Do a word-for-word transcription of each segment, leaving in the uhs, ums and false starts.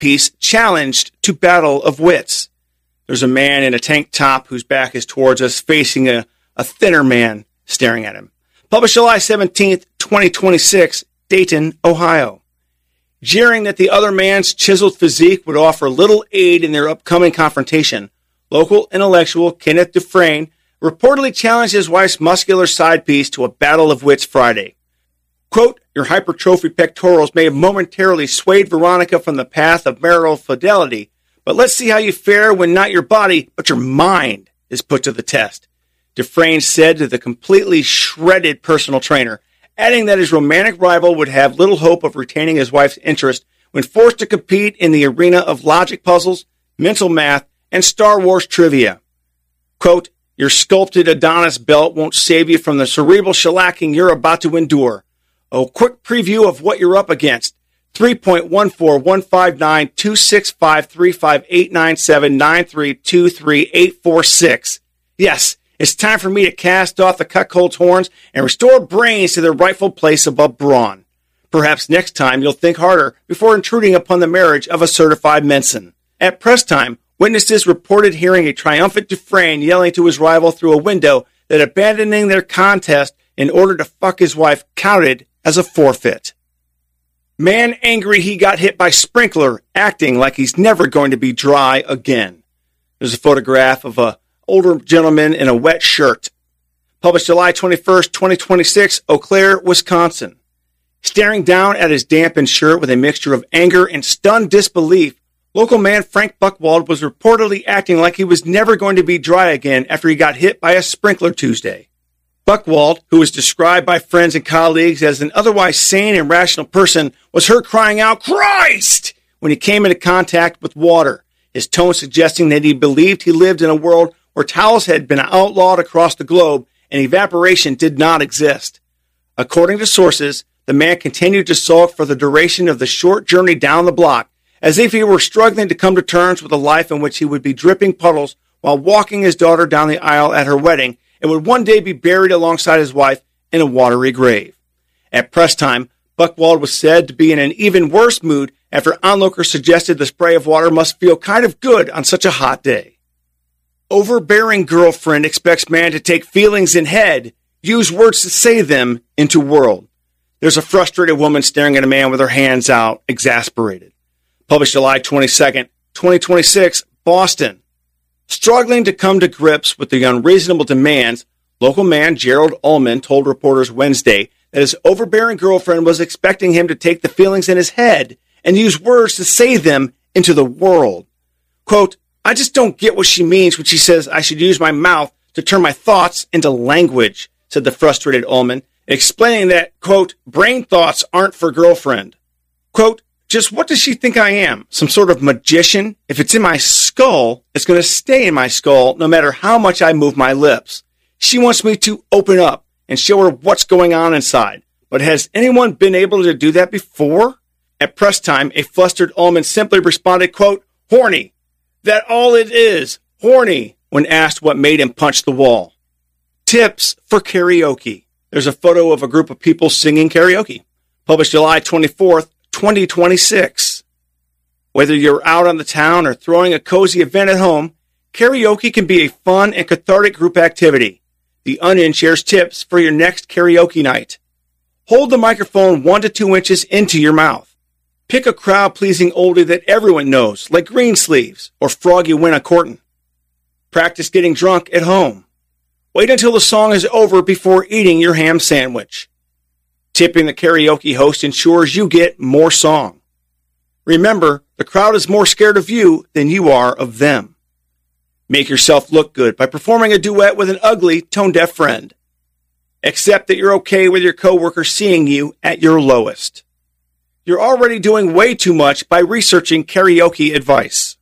piece challenged to battle of wits. There's a man in a tank top whose back is towards us, facing a, a thinner man staring at him. Published July seventeenth, twenty twenty-six, Dayton, Ohio. Jeering that the other man's chiseled physique would offer little aid in their upcoming confrontation, local intellectual Kenneth Dufresne reportedly challenged his wife's muscular side piece to a battle of wits Friday. Quote, your hypertrophied pectorals may have momentarily swayed Veronica from the path of marital fidelity, but let's see how you fare when not your body, but your mind is put to the test, Dufresne said to the completely shredded personal trainer, adding that his romantic rival would have little hope of retaining his wife's interest when forced to compete in the arena of logic puzzles, mental math, and Star Wars trivia. Quote, your sculpted Adonis belt won't save you from the cerebral shellacking you're about to endure. A quick preview of what you're up against. three point one four one five nine two six five three five eight nine seven nine three two three eight four six. Yes, it's time for me to cast off the cuckold's horns and restore brains to their rightful place above brawn. Perhaps next time you'll think harder before intruding upon the marriage of a certified Menson. At press time, witnesses reported hearing a triumphant Dufresne yelling to his rival through a window that abandoning their contest in order to fuck his wife counted as a forfeit. Man angry he got hit by sprinkler, acting like he's never going to be dry again. There's a photograph of a older gentleman in a wet shirt. Published July twenty-first, twenty twenty-six, Eau Claire, Wisconsin. Staring down at his dampened shirt with a mixture of anger and stunned disbelief, local man Frank Buchwald was reportedly acting like he was never going to be dry again after he got hit by a sprinkler Tuesday. Buchwald, who was described by friends and colleagues as an otherwise sane and rational person, was heard crying out, Christ! when he came into contact with water, his tone suggesting that he believed he lived in a world where towels had been outlawed across the globe and evaporation did not exist. According to sources, the man continued to sulk for the duration of the short journey down the block, as if he were struggling to come to terms with a life in which he would be dripping puddles while walking his daughter down the aisle at her wedding and would one day be buried alongside his wife in a watery grave. At press time, Buchwald was said to be in an even worse mood after onlookers suggested the spray of water must feel kind of good on such a hot day. Overbearing girlfriend expects man to take feelings in head, use words to say them into world. There's a frustrated woman staring at a man with her hands out, exasperated. Published July twenty-second, twenty twenty-six, Boston. Struggling to come to grips with the unreasonable demands, local man Gerald Ullman told reporters Wednesday that his overbearing girlfriend was expecting him to take the feelings in his head and use words to say them into the world. Quote, I just don't get what she means when she says I should use my mouth to turn my thoughts into language, said the frustrated Ullman, explaining that, quote, brain thoughts aren't for girlfriend. Quote, just what does she think I am? Some sort of magician? If it's in my skull, it's going to stay in my skull no matter how much I move my lips. She wants me to open up and show her what's going on inside. But has anyone been able to do that before? At press time, a flustered Ullman simply responded, quote, horny. That all it is, horny, when asked what made him punch the wall. Tips for karaoke. There's a photo of a group of people singing karaoke. Published July twenty-fourth, twenty twenty-six. Whether you're out on the town or throwing a cozy event at home, karaoke can be a fun and cathartic group activity. The Onion shares tips for your next karaoke night. Hold the microphone one to two inches into your mouth. Pick a crowd-pleasing oldie that everyone knows, like Greensleeves or Froggy Winna Corton. Practice getting drunk at home. Wait until the song is over before eating your ham sandwich. Tipping the karaoke host ensures you get more song. Remember, the crowd is more scared of you than you are of them. Make yourself look good by performing a duet with an ugly, tone-deaf friend. Accept that you're okay with your coworker seeing you at your lowest. You're already doing way too much by researching karaoke advice.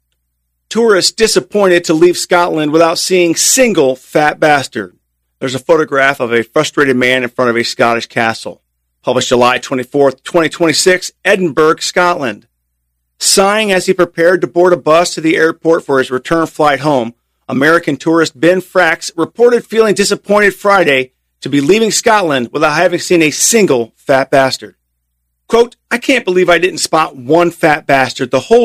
Tourists disappointed to leave Scotland without seeing single fat bastard. There's a photograph of a frustrated man in front of a Scottish castle. Published July twenty-fourth, twenty twenty-six, Edinburgh, Scotland. Sighing as he prepared to board a bus to the airport for his return flight home, American tourist Ben Frax reported feeling disappointed Friday to be leaving Scotland without having seen a single fat bastard. Quote, I can't believe I didn't spot one fat bastard the whole